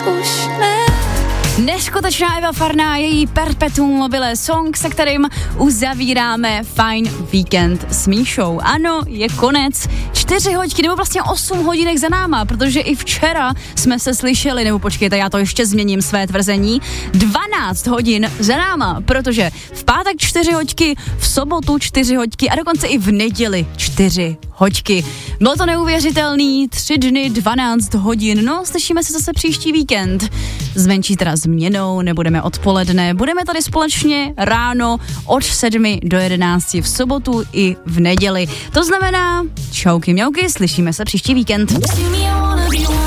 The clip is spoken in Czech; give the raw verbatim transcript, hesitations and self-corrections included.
už ne. Neskutečná Eva Farná, její Perpetuum mobile song, se kterým uzavíráme fajn víkend s Míšou. Ano, je konec. Čtyři hodiny, nebo vlastně osm hodinek za náma, protože i včera jsme se slyšeli, nebo počkejte, já to ještě změním své tvrzení, dvanáct hodin za náma, protože v pátek čtyři hodiny, v sobotu čtyři hodiny a dokonce i v neděli čtyři hodiny. Bylo to neuvěřitelný, tři dny, dvanáct hodin, no slyšíme se zase příští víkend. S menší teda změnou, nebudeme odpoledne, budeme tady společně ráno od sedmi do jedenácti v sobotu i v neděli. To znamená, čauky mňauky, slyšíme se příští víkend.